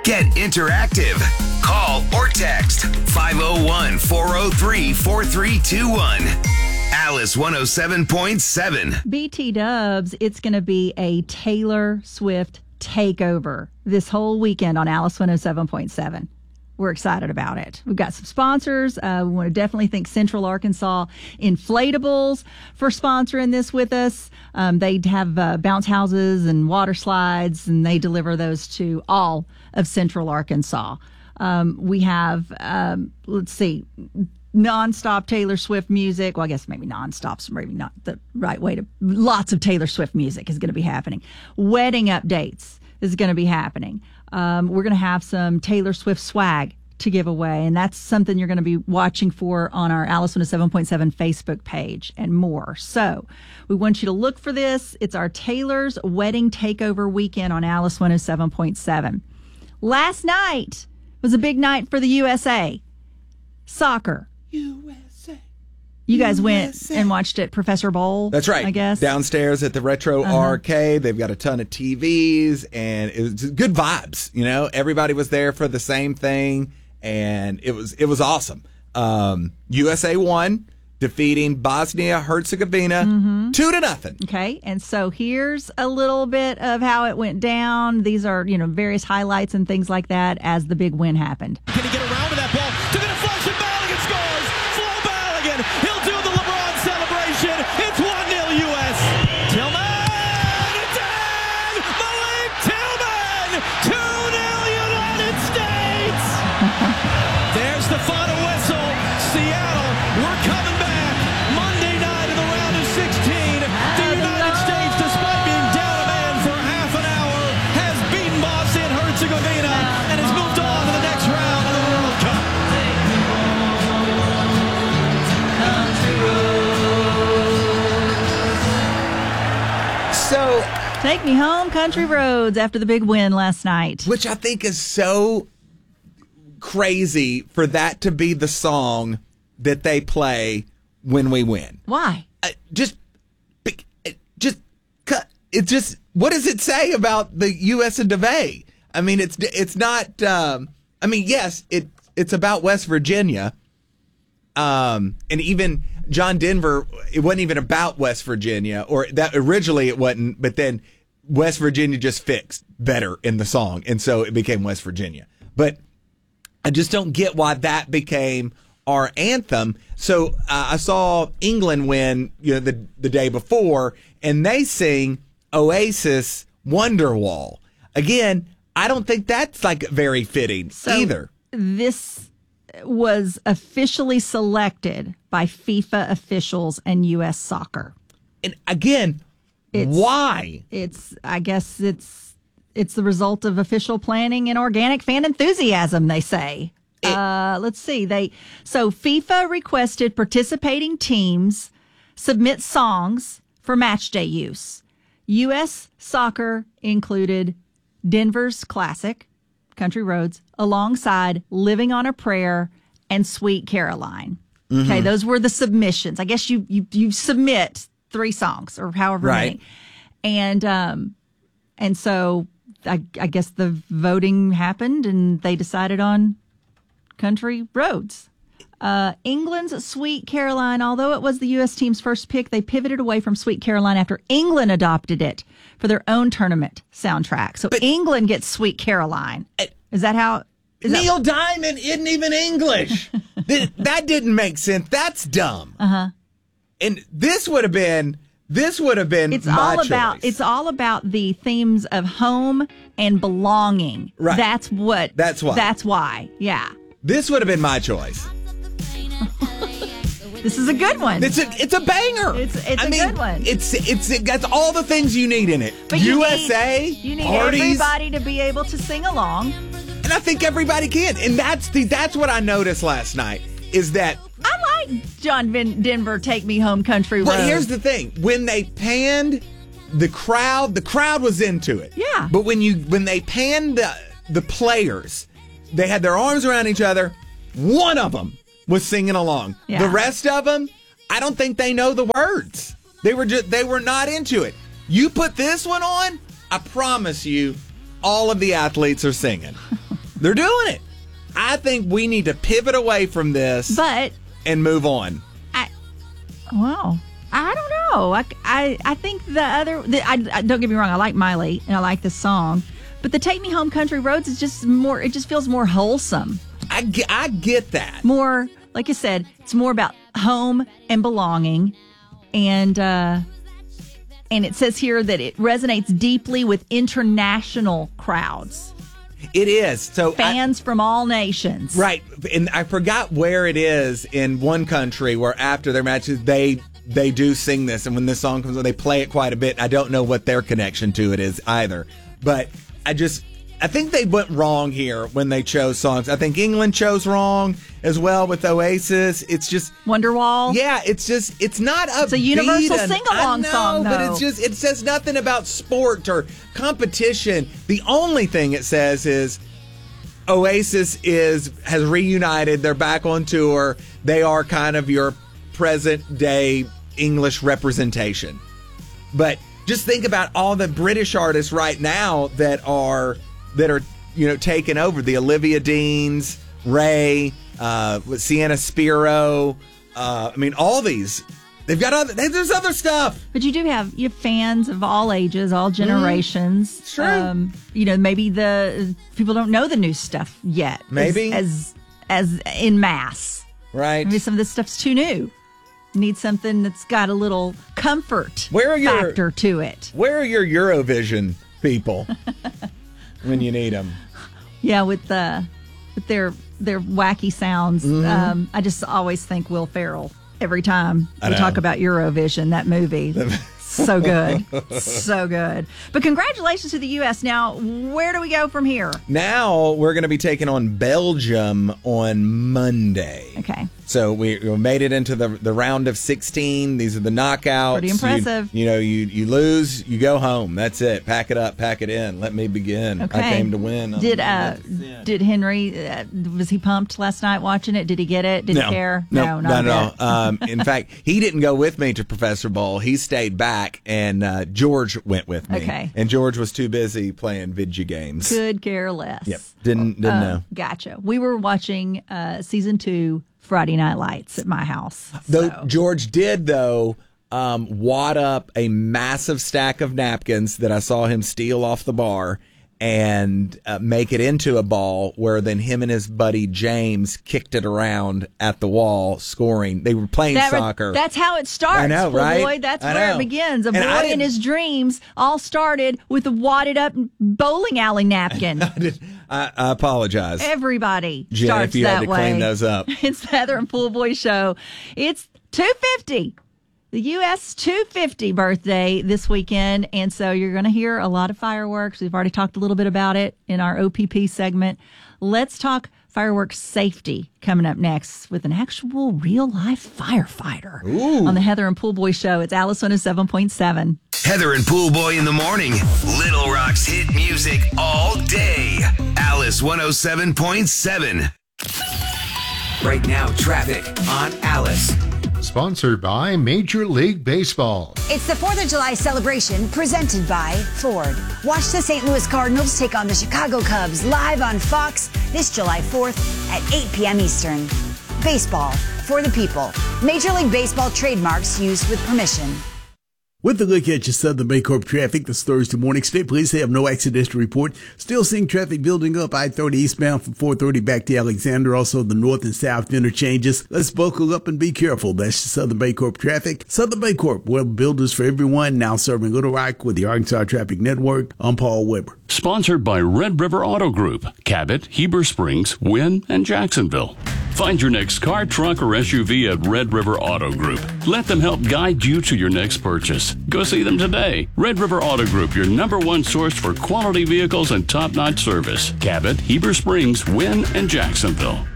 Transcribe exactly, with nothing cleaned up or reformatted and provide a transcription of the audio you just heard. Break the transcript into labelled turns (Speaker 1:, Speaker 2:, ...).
Speaker 1: Get interactive. Call or text five oh one, four oh three, four three two one. Alice one oh seven point seven.
Speaker 2: B T Dubs, it's going to be a Taylor Swift takeover this whole weekend on Alice one oh seven point seven. We're excited about it. We've got some sponsors. Uh, we want to definitely thank Central Arkansas Inflatables for sponsoring this with us. Um, they have uh, bounce houses and water slides, and they deliver those to all of Central Arkansas. Um, we have, um, let's see, nonstop Taylor Swift music. Well, I guess maybe nonstop's maybe not the right way to. Lots of Taylor Swift music is going to be happening. Wedding updates is going to be happening. Um, we're going to have some Taylor Swift swag to give away, and that's something you're going to be watching for on our Alice one oh seven point seven Facebook page and more. So we want you to look for this. It's our Taylor's Wedding Takeover weekend on Alice one oh seven point seven. Last night was a big night for the U S A. Soccer.
Speaker 3: U S A.
Speaker 2: You guys
Speaker 3: U S A.
Speaker 2: went and watched it, Professor Bowl.
Speaker 3: That's right.
Speaker 2: I guess.
Speaker 3: Downstairs at the Retro
Speaker 2: Uh-huh.
Speaker 3: Arcade. They've got a ton of T Vs, and it was good vibes. You know, everybody was there for the same thing, and it was it was awesome. Um, U S A won, defeating Bosnia Herzegovina
Speaker 2: Mm-hmm.
Speaker 3: two to nothing.
Speaker 2: Okay, and so here's a little bit of how it went down. These are, you know, various highlights and things like that as the big win happened.
Speaker 4: Can he get around with that ball? To the deflection, Balogun scores! Flo Balogun, he'll do the LeBron celebration. It's one nil U S. Tillman! It's in! Malik Tillman! two nil United States! There's the final whistle. Seattle, we're coming back. Monday night in the round of sixteen. The United States, despite being down a man for half an hour, has beaten Bosnia and Herzegovina and has moved on to the next round of the World Cup.
Speaker 3: So,
Speaker 2: Take me home, country roads, after the big win last night.
Speaker 3: which I think is so crazy for that to be the song that they play when we win.
Speaker 2: Why?
Speaker 3: Uh, just, uh, just, cut. It just. What does it say about the U S of A? I mean, it's it's not. Um, I mean, yes, it it's about West Virginia. Um, and even John Denver, it wasn't even about West Virginia, or that originally it wasn't. But then West Virginia just fixed better in the song, and so it became West Virginia. But I just don't get why that became our anthem. So uh, I saw England win, you know, the the day before, and they sing Oasis Wonderwall. Again, I don't think that's like very fitting
Speaker 2: So
Speaker 3: either.
Speaker 2: This was officially selected by FIFA officials and U S Soccer.
Speaker 3: And again,
Speaker 2: It's-
Speaker 3: why?
Speaker 2: It's, I guess it's it's the result of official planning and organic fan enthusiasm, they say. uh, let's see. They so FIFA requested participating teams submit songs for match day use. U S Soccer included Denver's classic, Country Roads, alongside Living on a Prayer and Sweet Caroline.
Speaker 3: Mm-hmm.
Speaker 2: Okay, those were the submissions. I guess you you you submit three songs or however
Speaker 3: Right.
Speaker 2: many. And um and so I, I guess the voting happened and they decided on Country Roads. Uh, England's Sweet Caroline, although it was the U S team's first pick, they pivoted away from Sweet Caroline after England adopted it for their own tournament soundtrack. So
Speaker 3: But-
Speaker 2: England gets Sweet Caroline. Is that how? Is that,
Speaker 3: Neil Diamond isn't even English. Th- that didn't make sense. That's dumb. Uh huh. And this would have been. This would have been.
Speaker 2: it's
Speaker 3: my
Speaker 2: all
Speaker 3: choice.
Speaker 2: about. It's all about the themes of home and belonging.
Speaker 3: Right.
Speaker 2: That's what.
Speaker 3: That's why.
Speaker 2: That's why. Yeah.
Speaker 3: This would have been my choice.
Speaker 2: This is a good one.
Speaker 3: It's a it's a banger.
Speaker 2: It's- it's
Speaker 3: I
Speaker 2: a
Speaker 3: mean,
Speaker 2: good one.
Speaker 3: It's it's it got all the things you need in it.
Speaker 2: But you
Speaker 3: U S A,
Speaker 2: need, you need
Speaker 3: parties,
Speaker 2: everybody to be able to sing along.
Speaker 3: and I think everybody can. And that's the that's what I noticed last night is that.
Speaker 2: I like John Vin- Denver, Take Me Home, Country Road.
Speaker 3: Well, here's the thing: when they panned the crowd, the crowd was into it.
Speaker 2: Yeah.
Speaker 3: But when you when they panned the the players, they had their arms around each other. One of them was singing along.
Speaker 2: Yeah.
Speaker 3: The rest of them, I don't think they know the words. They were just they were not into it. You put this one on, I promise you, all of the athletes are singing. They're doing it. I think we need to pivot away from this
Speaker 2: But
Speaker 3: and move on.
Speaker 2: I, well, I don't know. I, I, I think the other, the, I, I, don't get me wrong, I like Miley and I like this song, but the Take Me Home Country Roads is just more, it just feels more wholesome.
Speaker 3: I get, I get that.
Speaker 2: More, like you said, it's more about home and belonging. And, uh, and it says here that it resonates deeply with international crowds.
Speaker 3: It is. So
Speaker 2: Fans
Speaker 3: I,
Speaker 2: from all nations.
Speaker 3: Right. And I forgot where it is in one country where after their matches, they they do sing this. And when this song comes on, they play it quite a bit. I don't know what their connection to it is either. But I just, I think they went wrong here when they chose songs. I think England chose wrong as well with Oasis. It's just
Speaker 2: Wonderwall.
Speaker 3: Yeah, it's just, it's not a
Speaker 2: It's a universal
Speaker 3: and-
Speaker 2: sing-along
Speaker 3: I know,
Speaker 2: song,
Speaker 3: but
Speaker 2: though.
Speaker 3: it's just, it says nothing about sport or competition. The only thing it says is Oasis is has reunited. They're back on tour. They are kind of your present day English representation. But just think about all the British artists right now that are that are you know taking over. The Olivia Deans, Ray, uh, Sienna Spiro. Uh, I mean, all these. They've got other. There's other stuff.
Speaker 2: But you do have you have fans of all ages, all generations.
Speaker 3: It's true.
Speaker 2: Um, you know, maybe the people don't know the new stuff yet.
Speaker 3: Maybe.
Speaker 2: as as, as in mass.
Speaker 3: Right.
Speaker 2: Maybe some of this stuff's too new. Need something that's got a little comfort
Speaker 3: Where are your-
Speaker 2: factor to it.
Speaker 3: Where are your Eurovision people when you need them?
Speaker 2: Yeah, with the with their their wacky sounds.
Speaker 3: Mm-hmm.
Speaker 2: Um, I just always think Will Ferrell every time
Speaker 3: I
Speaker 2: we
Speaker 3: know.
Speaker 2: talk about Eurovision, that movie. So good. So good. But congratulations to the U S. Now, where do we go from here?
Speaker 3: Now we're going to be taking on Belgium on Monday.
Speaker 2: Okay.
Speaker 3: So we we made it into the the round of sixteen. These are the knockouts.
Speaker 2: Pretty impressive.
Speaker 3: You, you know, you you lose, you go home. That's it. Pack it up, pack it in. Let me begin.
Speaker 2: Okay.
Speaker 3: I came to win.
Speaker 2: Did uh did Henry uh, was he pumped last night watching it? Did he get it? Did
Speaker 3: no,
Speaker 2: he care?
Speaker 3: No,
Speaker 2: not
Speaker 3: not
Speaker 2: a
Speaker 3: at
Speaker 2: bit.
Speaker 3: all. Um, in fact, he didn't go with me to Professor Bowl. He stayed back, and uh, George went with me.
Speaker 2: Okay.
Speaker 3: And George was too busy playing video games.
Speaker 2: Could care less.
Speaker 3: Yep. Didn't didn't
Speaker 2: Uh,
Speaker 3: know.
Speaker 2: Gotcha. We were watching uh, season two Friday Night Lights at my house.
Speaker 3: Though
Speaker 2: so.
Speaker 3: George did, though, um, wad up a massive stack of napkins that I saw him steal off the bar and uh, make it into a ball where then him and his buddy James kicked it around at the wall, scoring. They were playing
Speaker 2: That re-
Speaker 3: soccer.
Speaker 2: That's how it starts.
Speaker 3: I know,
Speaker 2: Full
Speaker 3: right?
Speaker 2: Boy. That's
Speaker 3: I
Speaker 2: where
Speaker 3: know.
Speaker 2: it begins. A
Speaker 3: And I
Speaker 2: boy
Speaker 3: didn't-
Speaker 2: and his dreams all started with a wadded up bowling alley napkin.
Speaker 3: I, I apologize.
Speaker 2: Everybody
Speaker 3: Jen,
Speaker 2: starts
Speaker 3: if you
Speaker 2: that
Speaker 3: had to
Speaker 2: way.
Speaker 3: clean those up.
Speaker 2: It's the Heather and Pool Boy Show. It's two fifty. The U S two fifty birthday this weekend, and so you're going to hear a lot of fireworks. We've already talked a little bit about it in our O P P segment. Let's talk fireworks safety coming up next with an actual real-life firefighter on the Heather and Pool Boy Show. It's Alice one oh seven point seven.
Speaker 1: Heather and Pool Boy in the morning. Little Rock's hit music all day. Alice one oh seven point seven.
Speaker 5: Right now, traffic on Alice.
Speaker 6: Sponsored by Major League Baseball.
Speaker 7: It's the fourth of July celebration presented by Ford. Watch the Saint Louis Cardinals take on the Chicago Cubs live on Fox this July fourth at eight p.m. Eastern. Baseball for the people. Major League Baseball trademarks used with permission.
Speaker 8: With a look at your Southern Baycorp traffic this Thursday morning, state police have no accidents to report. Still seeing traffic building up I thirty eastbound from four thirty back to Alexander. Also the north and south interchanges. Let's buckle up and be careful. That's the Southern Baycorp traffic. Southern Baycorp, web builders for everyone, now serving Little Rock with the Arkansas Traffic Network. I'm Paul Weber.
Speaker 9: Sponsored by Red River Auto Group, Cabot, Heber Springs, Wynn, and Jacksonville. Find your next car, truck, or S U V at Red River Auto Group. Let them help guide you to your next purchase. Go see them today. Red River Auto Group, your number one source for quality vehicles and top-notch service. Cabot, Heber Springs, Wynn, and Jacksonville.